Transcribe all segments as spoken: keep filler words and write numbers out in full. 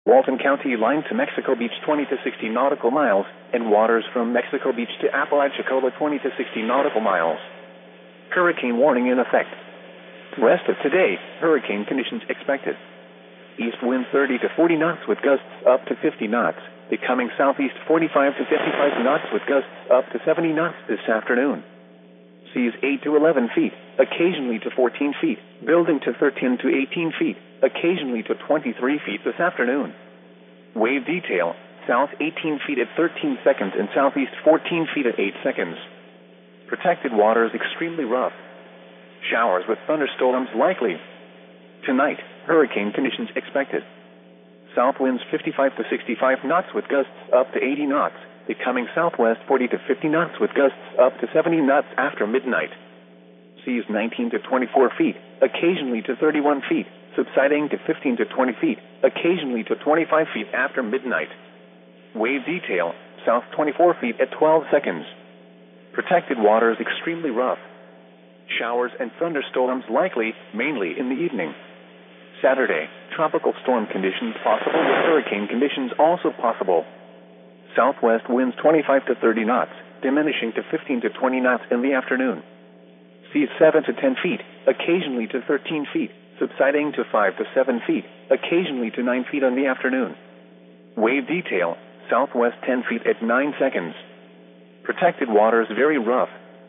Walton County line to Mexico Beach twenty to sixty nautical miles, and waters from Mexico Beach to Apalachicola twenty to sixty nautical miles. Hurricane warning in effect. Rest of today, hurricane conditions expected. East wind thirty to forty knots with gusts up to fifty knots, becoming southeast forty-five to fifty-five knots with gusts up to seventy knots this afternoon. Seas eight to eleven feet, occasionally to fourteen feet, building to thirteen to eighteen feet, occasionally to twenty-three feet this afternoon. Wave detail, south eighteen feet at thirteen seconds and southeast fourteen feet at eight seconds. Protected waters extremely rough. Showers with thunderstorms likely. Tonight, hurricane conditions expected. South winds fifty-five to sixty-five knots with gusts up to eighty knots, becoming southwest forty to fifty knots with gusts up to seventy knots after midnight. Seas nineteen to twenty-four feet, occasionally to thirty-one feet, subsiding to fifteen to twenty feet, occasionally to twenty-five feet after midnight. Wave detail, south twenty-four feet at twelve seconds. Protected waters extremely rough. Showers and thunderstorms likely, mainly in the evening. Saturday, tropical storm conditions possible with hurricane conditions also possible. Southwest winds twenty-five to thirty knots, diminishing to fifteen to twenty knots in the afternoon. Seas seven to ten feet, occasionally to thirteen feet, subsiding to five to seven feet, occasionally to nine feet in the afternoon. Wave detail, southwest ten feet at nine seconds. Protected waters very rough.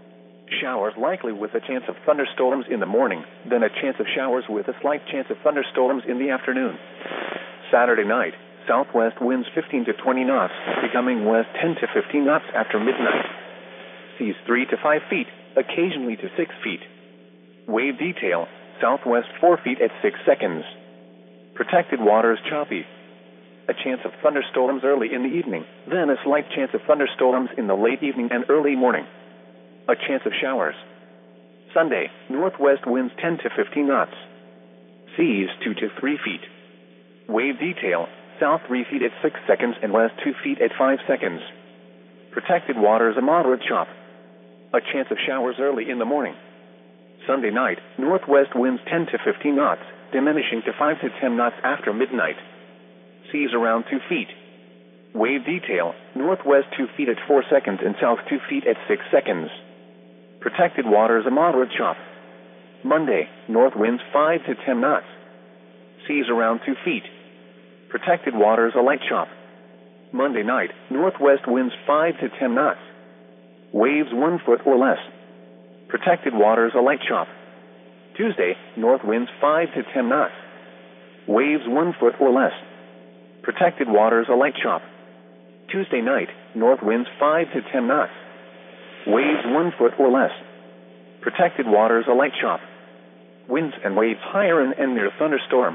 Showers likely with a chance of thunderstorms in the morning, then a chance of showers with a slight chance of thunderstorms in the afternoon. Saturday night, southwest winds fifteen to twenty knots, becoming west ten to fifteen knots after midnight. Seas three to five feet, occasionally to six feet. Wave detail, southwest four feet at six seconds. Protected waters choppy. A chance of thunderstorms early in the evening, then a slight chance of thunderstorms in the late evening and early morning. A chance of showers. Sunday, northwest winds ten to fifteen knots. Seas two to three feet. Wave detail, south three feet at six seconds and west two feet at five seconds. Protected waters a moderate chop. A chance of showers early in the morning. Sunday night, northwest winds ten to fifteen knots, diminishing to five to ten knots after midnight. Seas around two feet. Wave detail, northwest two feet at four seconds and south two feet at six seconds. Protected waters a moderate chop. Monday, north winds five to ten knots. Seas around two feet. Protected waters a light chop. Monday night, northwest winds five to ten knots. Waves one foot or less. Protected waters a light chop. Tuesday, north winds five to ten knots. Waves one foot or less. Protected waters a light chop. Tuesday night, north winds five to ten knots. Waves one foot or less. Protected waters a light chop. Winds and waves higher and, and near thunderstorms.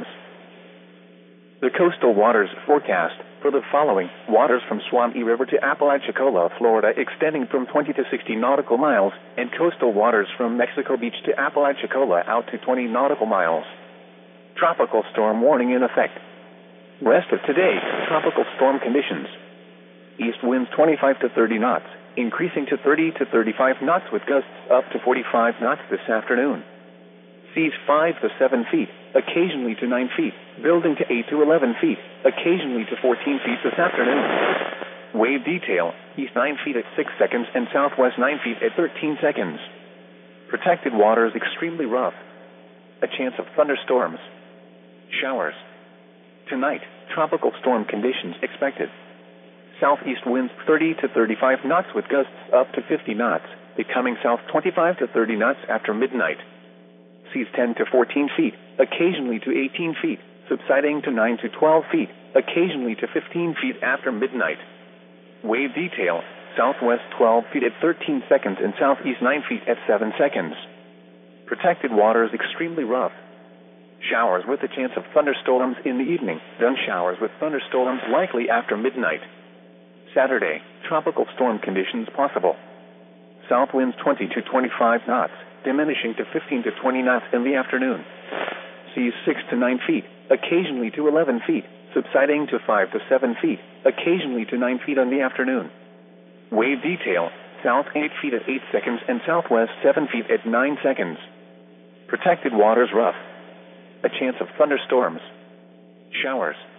The coastal waters forecast for the following: waters from Suwannee River to Apalachicola, Florida, extending from twenty to sixty nautical miles, and coastal waters from Mexico Beach to Apalachicola out to twenty nautical miles. Tropical storm warning in effect. Rest of today, tropical storm conditions. East winds twenty-five to thirty knots, increasing to thirty to thirty-five knots with gusts up to forty-five knots this afternoon. Seas five to seven feet, occasionally to nine feet, building to eight to eleven feet, occasionally to fourteen feet this afternoon. Wave detail, east nine feet at six seconds and southwest nine feet at thirteen seconds. Protected waters extremely rough. A chance of thunderstorms. Showers. Tonight, tropical storm conditions expected. Southeast winds thirty to thirty-five knots with gusts up to fifty knots, becoming south twenty-five to thirty knots after midnight. Seas ten to fourteen feet, occasionally to eighteen feet, subsiding to nine to twelve feet, occasionally to fifteen feet after midnight. Wave detail, southwest twelve feet at thirteen seconds and southeast nine feet at seven seconds. Protected waters extremely rough. Showers with a chance of thunderstorms in the evening, then showers with thunderstorms likely after midnight. Saturday, tropical storm conditions possible. South winds twenty to twenty-five knots, diminishing to fifteen to twenty knots in the afternoon. Seas six to nine feet, occasionally to eleven feet, subsiding to five to seven feet, occasionally to nine feet in the afternoon. Wave detail, south eight feet at eight seconds and southwest seven feet at nine seconds. Protected waters rough. A chance of thunderstorms. Showers.